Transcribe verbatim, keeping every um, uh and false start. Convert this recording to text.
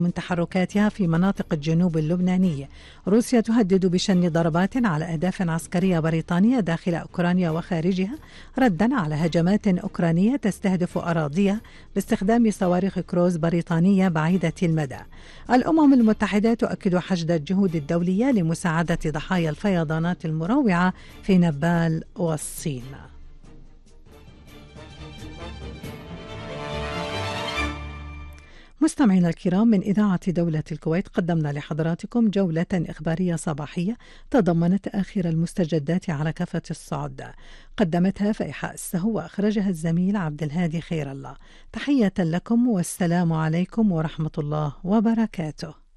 من تحركاتها في مناطق الجنوب اللبناني. روسيا تهدد بشن ضربات على أهداف عسكرية بريطانية داخل أوكرانيا وخارجها ردا على هجمات أوكرانية تستهدف أراضيها باستخدام صواريخ كروز بريطانية بعيدة المدى. الأمم المتحدة تؤكد حشد الجهود الدولية لمساعدة ضحايا الفيضانات المروعة في نبال والصين. مستمعينا الكرام، من إذاعة دولة الكويت قدمنا لحضراتكم جولة إخبارية صباحية تضمنت آخر المستجدات على كافة الصعد. قدمتها فإيحاء السهو وأخرجها الزميل عبد الهادي خير الله. تحية لكم والسلام عليكم ورحمة الله وبركاته.